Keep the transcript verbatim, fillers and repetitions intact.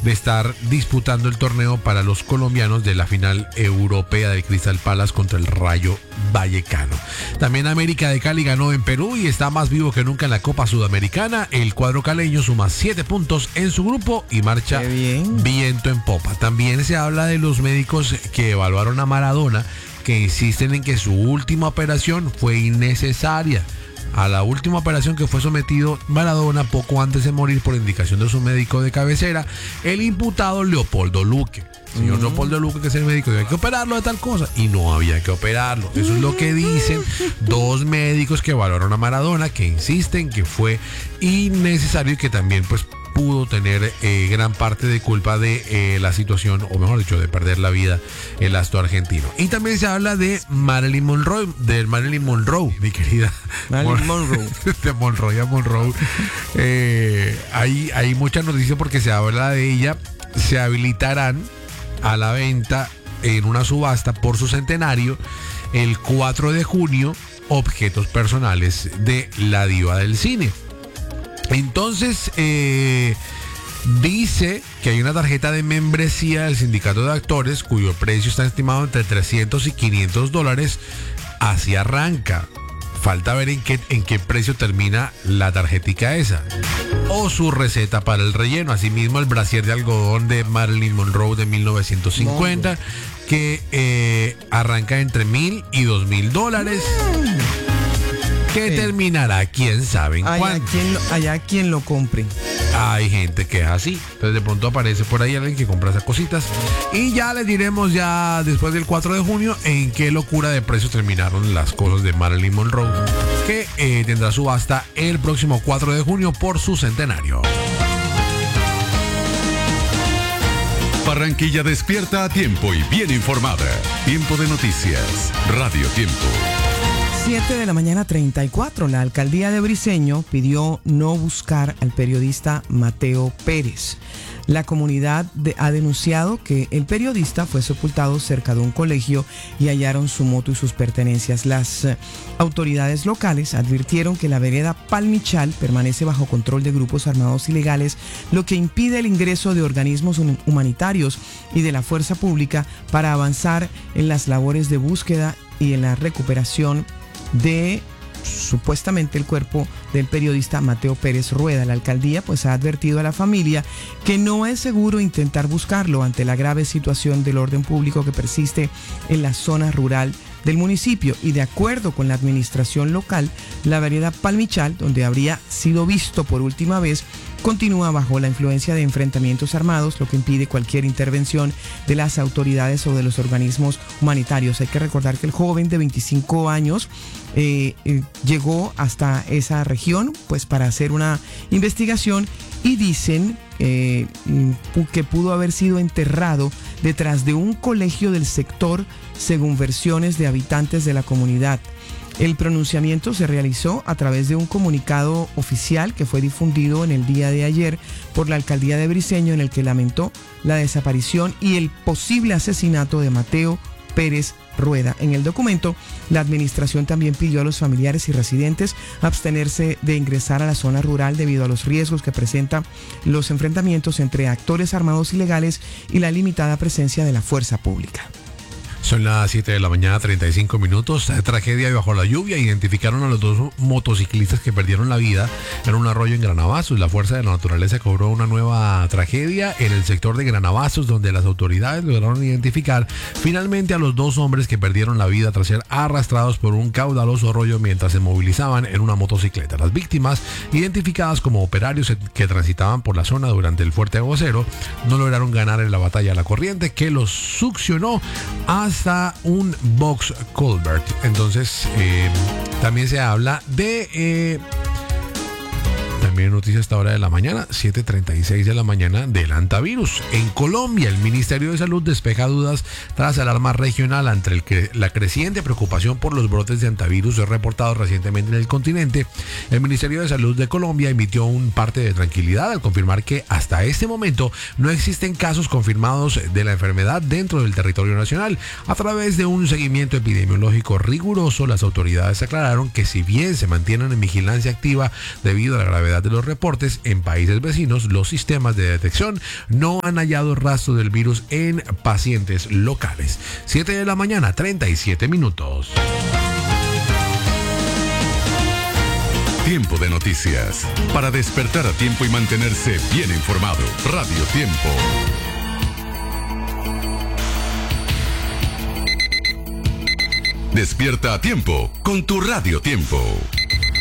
de estar disputando el torneo para los colombianos de la final europea del Crystal Palace contra el Rayo Vallecano. También América de Cali ganó en Perú y está más vivo que nunca en la Copa Sudamericana. El cuadro caleño suma siete puntos en su grupo y marcha viento en popa. También se habla de los médicos que evaluaron a Maradona, que insisten en que su última operación fue innecesaria. A la última operación que fue sometido Maradona poco antes de morir por indicación de su médico de cabecera, el imputado Leopoldo Luque. Señor mm. Leopoldo Luque, que es el médico, hay que operarlo de tal cosa, y no había que operarlo. Eso es lo que dicen dos médicos que evaluaron a Maradona, que insisten que fue innecesario y que también pues pudo tener eh, gran parte de culpa de eh, la situación, o mejor dicho, de perder la vida el astro argentino. Y también se habla de Marilyn Monroe, de Marilyn Monroe, mi querida Marilyn Monroe. De Monroe a Monroe. Eh, hay, hay mucha noticia porque se habla de ella. Se habilitarán a la venta en una subasta por su centenario el cuatro de junio objetos personales de la diva del cine. Entonces, eh, dice que hay una tarjeta de membresía del sindicato de actores cuyo precio está estimado entre trescientos y quinientos dólares. Así arranca. Falta ver en qué, en qué precio termina la tarjetica esa. O su receta para el relleno. Asimismo, el brasier de algodón de Marilyn Monroe de mil novecientos cincuenta, que eh, arranca entre mil y dos mil dólares. ¿Qué sí. terminará? ¿Quién sabe en allá cuánto? Quien, allá quien lo compre. Hay gente que es así. Entonces de pronto aparece por ahí alguien que compra esas cositas. Y ya les diremos ya después del cuatro de junio en qué locura de precios terminaron las cosas de Marilyn Monroe, que eh, tendrá subasta el próximo cuatro de junio por su centenario. Barranquilla despierta a tiempo y bien informada. Tiempo de noticias. Radio Tiempo. siete de la mañana treinta y cuatro. La alcaldía de Briceño pidió no buscar al periodista Mateo Pérez. La comunidad de, ha denunciado que el periodista fue sepultado cerca de un colegio y hallaron su moto y sus pertenencias. Las eh, autoridades locales advirtieron que la vereda Palmichal permanece bajo control de grupos armados ilegales, lo que impide el ingreso de organismos humanitarios y de la fuerza pública para avanzar en las labores de búsqueda y en la recuperación de supuestamente el cuerpo del periodista Mateo Pérez Rueda. La alcaldía pues ha advertido a la familia que no es seguro intentar buscarlo ante la grave situación del orden público que persiste en la zona rural del municipio, y de acuerdo con la administración local, la vereda Palmichal, donde habría sido visto por última vez, continúa bajo la influencia de enfrentamientos armados, lo que impide cualquier intervención de las autoridades o de los organismos humanitarios. Hay que recordar que el joven de veinticinco años eh, eh, llegó hasta esa región pues para hacer una investigación, y dicen eh, que pudo haber sido enterrado detrás de un colegio del sector, según versiones de habitantes de la comunidad. El pronunciamiento se realizó a través de un comunicado oficial que fue difundido en el día de ayer por la alcaldía de Briceño, en el que lamentó la desaparición y el posible asesinato de Mateo Pérez Rueda. En el documento, la administración también pidió a los familiares y residentes abstenerse de ingresar a la zona rural debido a los riesgos que presentan los enfrentamientos entre actores armados ilegales y la limitada presencia de la fuerza pública. Son las siete de la mañana, treinta y cinco minutos. Tragedia bajo la lluvia. Identificaron a los dos motociclistas que perdieron la vida en un arroyo en Granavasos. La fuerza de la naturaleza cobró una nueva tragedia en el sector de Granavasos, donde las autoridades lograron identificar finalmente a los dos hombres que perdieron la vida tras ser arrastrados por un caudaloso arroyo mientras se movilizaban en una motocicleta. Las víctimas, identificadas como operarios que transitaban por la zona durante el fuerte aguacero, no lograron ganar en la batalla a la corriente, que los succionó a hasta un box culvert. Entonces eh, también se habla de eh, también noticias a esta hora de la mañana, siete treinta y seis de la mañana, del antivirus. En Colombia, el Ministerio de Salud despeja dudas tras alarma regional ante el que, la creciente preocupación por los brotes de antivirus reportados recientemente en el continente. El Ministerio de Salud de Colombia emitió un parte de tranquilidad al confirmar que hasta este momento no existen casos confirmados de la enfermedad dentro del territorio nacional. A través de un seguimiento epidemiológico riguroso, las autoridades aclararon que si bien se mantienen en vigilancia activa debido a la gravedad de los reportes en países vecinos, los sistemas de detección no han hallado rastro del virus en pacientes locales. siete de la mañana, treinta y siete minutos. Tiempo de noticias. Para despertar a tiempo y mantenerse bien informado. Radio Tiempo. Despierta a tiempo con tu Radio Tiempo.